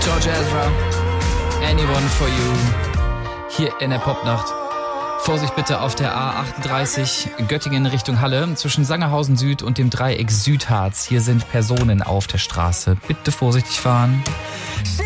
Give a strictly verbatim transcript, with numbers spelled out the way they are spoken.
George Ezra, Anyone for You, hier in der Popnacht. Vorsicht bitte auf der A achtunddreißig Göttingen Richtung Halle zwischen Sangerhausen Süd und dem Dreieck Südharz. Hier sind Personen auf der Straße. Bitte vorsichtig fahren. She